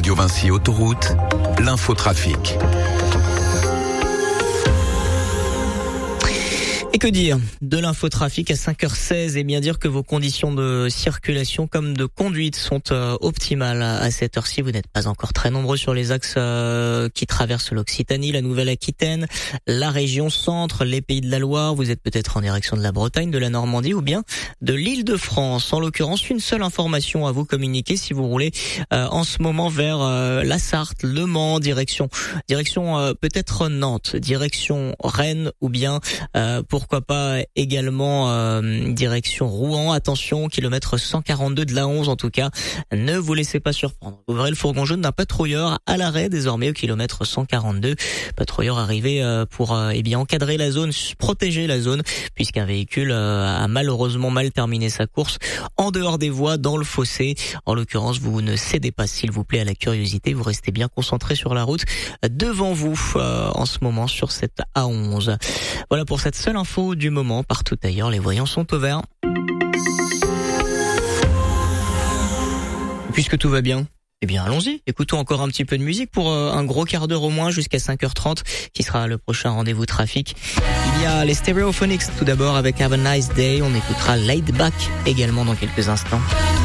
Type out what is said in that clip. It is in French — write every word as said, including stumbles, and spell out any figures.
Radio Vinci Autoroute, l'infotrafic. Et que dire de l'infotrafic à cinq heures seize et bien dire que vos conditions de circulation comme de conduite sont euh, optimales à cette heure-ci. Vous n'êtes pas encore très nombreux sur les axes euh, qui traversent l'Occitanie, la Nouvelle-Aquitaine, la région centre, les Pays de la Loire. Vous êtes peut-être en direction de la Bretagne, de la Normandie ou bien de l'Île-de-France. En l'occurrence, une seule information à vous communiquer si vous roulez euh, en ce moment vers euh, la Sarthe, Le Mans, direction direction euh, peut-être Nantes, direction Rennes ou bien euh, pour Pourquoi pas également euh, direction Rouen. Attention, kilomètre cent quarante-deux de l'A onze en tout cas. Ne vous laissez pas surprendre. Vous verrez le fourgon jaune d'un patrouilleur à l'arrêt désormais au kilomètre cent quarante-deux. Patrouilleur arrivé euh, pour euh, eh bien encadrer la zone, protéger la zone, puisqu'un véhicule euh, a malheureusement mal terminé sa course en dehors des voies, dans le fossé. En l'occurrence, vous ne cédez pas s'il vous plaît à la curiosité. Vous restez bien concentré sur la route devant vous euh, en ce moment sur cette A onze. Voilà pour cette seule info du moment. Partout ailleurs, les voyants sont au vert. Puisque tout va bien, eh bien allons-y. Écoutons encore un petit peu de musique pour euh, un gros quart d'heure au moins jusqu'à cinq heures trente qui sera le prochain rendez-vous trafic. Il y a les Stereophonics tout d'abord avec Have a Nice Day. On écoutera Laid Back également dans quelques instants.